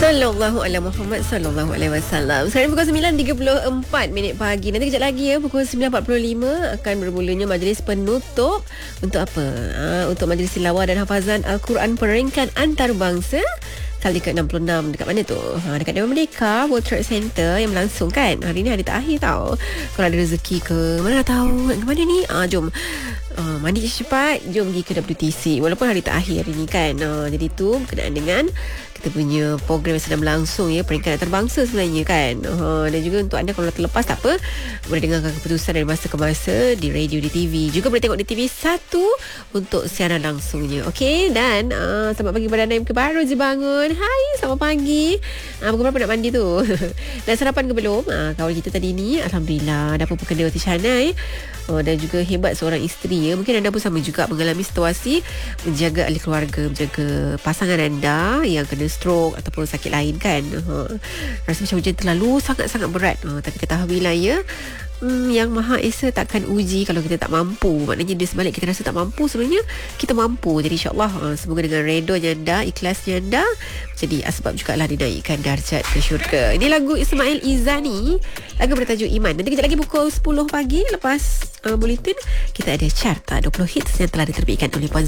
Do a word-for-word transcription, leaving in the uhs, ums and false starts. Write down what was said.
Sallallahu alaihi Muhammad sallallahu alaihi wasallam. Sekarang pukul sembilan tiga puluh empat minit pagi. Nanti kejap lagi ya pukul sembilan empat puluh lima akan bermulanya majlis penutup untuk apa? Ha, untuk majlis tilawah dan hafazan Al-Quran peringkat antarabangsa kali ke enam puluh enam. Dekat mana tu? Ha, dekat Dewan Merdeka World Trade Center yang melangsungkan. Hari ni hari terakhir tau. Kalau ada rezeki ke mana dah tahu ke mana ni? Ah, jom. Uh, mandi cepat, jom pergi ke W T C walaupun hari terakhir hari ni kan. Uh, jadi tu berkenaan dengan kita punya program yang sedang berlangsung ya, peringkat antarabangsa sebenarnya kan. Uh, dan juga untuk anda kalau terlepas tak apa, boleh dengarkan keputusan dari masa ke masa di radio, di T V. Juga boleh tengok di T V satu untuk siaran langsungnya. Okey, dan uh, selamat pagi pada anda yang baru je bangun. Hai, selamat pagi. Uh, pukul berapa nak mandi tu? Dan sarapan ke belum? Uh, kawan kita tadi ni alhamdulillah dah pun kena Wati Shanai. Uh, dan juga hebat seorang isteri ya. Mungkin anda pun sama juga mengalami situasi menjaga ahli keluarga, menjaga pasangan anda yang kena stroke ataupun sakit lain kan. Ha. Rasa macam hujan terlalu sangat-sangat berat. Ha. Tapi ketahuilah ya, hmm, Yang Maha Esa takkan uji kalau kita tak mampu. Maknanya dia sebalik kita rasa tak mampu, sebenarnya kita mampu. Jadi insyaAllah ha, semoga dengan redanya anda, ikhlasnya anda, jadi asbab jugalah dinaikkan darjat ke syurga. Ini lagu Ismail Izani, lagu bertajuk Iman. Nanti kejap lagi pukul sepuluh pagi lepas uh, bulletin kita ada carta dua puluh hits yang telah diterbitkan oleh Puan